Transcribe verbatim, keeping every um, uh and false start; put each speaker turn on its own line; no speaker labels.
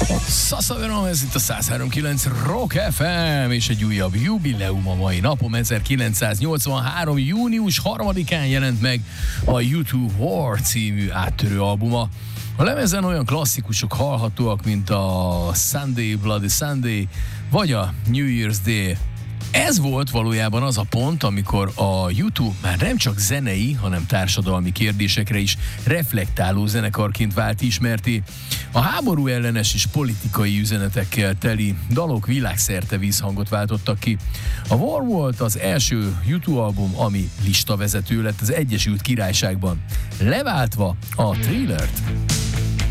Szaszaverom, ez itt a száz három kilenc Rock ef em, és egy újabb jubileum a mai napom. ezerkilencszáznyolcvanhárom. június harmadikán jelent meg a U kettő War című áttörő albuma. A lemezen olyan klasszikusok hallhatóak, mint a Sunday, Bloody Sunday, vagy a New Year's Day. Ez volt valójában az a pont, amikor a U kettő már nem csak zenei, hanem társadalmi kérdésekre is reflektáló zenekarként vált ismerté. A háború ellenes és politikai üzenetekkel teli dalok világszerte vízhangot váltottak ki. A War volt az első U kettő album, ami listavezető lett az Egyesült Királyságban, leváltva a Thrillert.